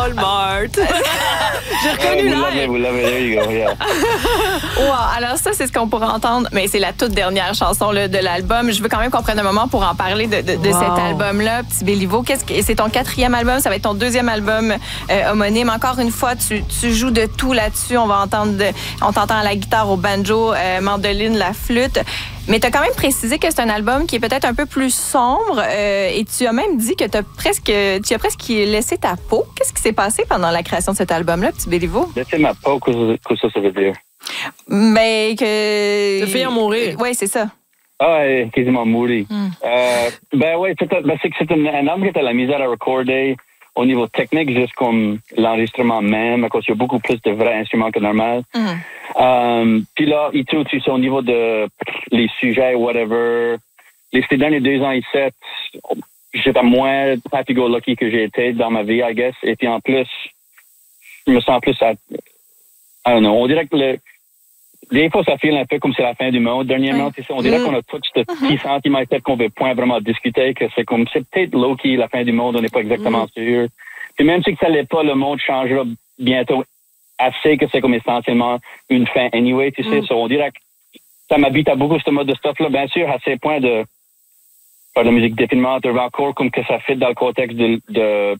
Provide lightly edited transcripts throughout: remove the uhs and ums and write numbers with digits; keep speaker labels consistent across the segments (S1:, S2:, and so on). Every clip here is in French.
S1: Walmart. J'ai reconnu l'air.
S2: Vous l'avez, there you go, yeah.
S3: Wow, alors ça, c'est ce qu'on pourra entendre, mais c'est la toute dernière chanson là, de l'album. Je veux quand même qu'on prenne un moment pour en parler de cet album-là, Petit Béliveau. C'est ton 4e album, ça va être ton 2e album homonyme. Encore une fois, tu joues de tout là-dessus. On t'entend à la guitare, au banjo, mandoline, la flûte. Mais tu as quand même précisé que c'est un album qui est peut-être un peu plus sombre et tu as même dit que tu as presque laissé ta peau. Qu'est-ce qui s'est passé pendant la création de cet album-là, Petit Béliveau?
S2: Laissez ma peau, qu'est-ce que ça veut dire?
S3: Mais que...
S1: Te faire mourir.
S3: Oui, c'est ça.
S2: Ah, quasiment mourir. Ben oui, c'est que c'est un album qui était la misère à recorder au niveau technique, juste comme l'enregistrement même, à cause qu'il y a beaucoup plus de vrais instruments que normal. Puis là, il trouve, tu sais, au niveau de les sujets, whatever, ces derniers 2 ans ici, j'étais moins happy-go-lucky que j'ai été dans ma vie, I guess. Et puis en plus, je me sens plus I don't know, on dirait que des fois, ça file un peu comme c'est la fin du monde. Dernièrement, tu sais, on dirait qu'on a tout ce petit sentiment qu'on veut point vraiment discuter, que c'est comme, c'est peut-être low-key la fin du monde, on n'est pas exactement sûr. Puis même si ça l'est pas, le monde changera bientôt assez que c'est comme essentiellement une fin anyway, tu sais. So, on dirait que ça m'habite à beaucoup ce mode de stuff-là. Bien sûr, à ces points de faire de la musique défilement, de encore comme que ça fit dans le contexte de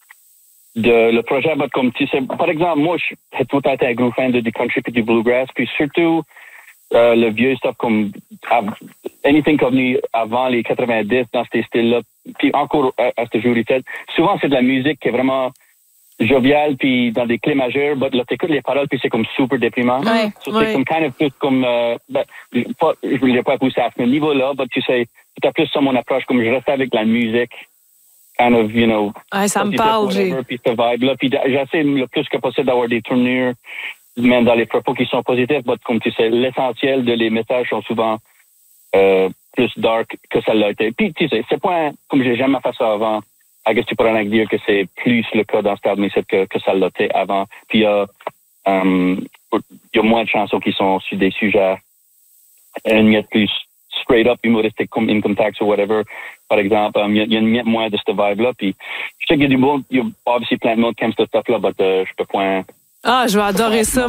S2: le projet, comme tu sais, par exemple, moi, j'ai tout le temps été un gros fan du country et du bluegrass, puis surtout le vieux stuff comme anything qui est venu avant les 90 dans ces styles-là, puis encore à ce jour, souvent c'est de la musique qui est vraiment joviale, puis dans des clés majeures, mais là, t'écoutes les paroles, puis c'est comme super déprimant. C'est comme kind of plus comme, je voulais pas pousser à ce niveau-là, mais tu sais, c'est plus ça mon approche, comme je restais avec la musique. Kind of, you know,
S1: ça me parle,
S2: puis ce vibe-là. Puis j'essaie le plus que possible d'avoir des tournures, même dans les propos qui sont positifs, mais comme tu sais, l'essentiel de les messages sont souvent plus dark que ça l'a été. Puis tu sais, c'est pas comme j'ai jamais fait ça avant. I guess tu pourrais dire que c'est plus le cas dans cet album que ça l'a été avant. Puis il y a moins de chansons qui sont sur des sujets une miette plus straight up humoristique comme Income Tax ou whatever, par exemple. Il y a une miette moins de ce vibe-là. Puis je sais qu'il y a obviously plein de monde qui aiment ce stuff-là, mais je peux point...
S1: Ah, je vais adorer ça.